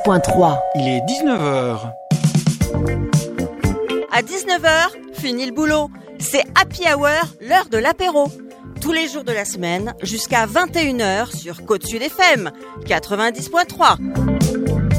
Il est 19h. À 19h, fini le boulot. C'est Happy Hour, l'heure de l'apéro. Tous les jours de la semaine, jusqu'à 21h sur Côte Sud FM, 90.3.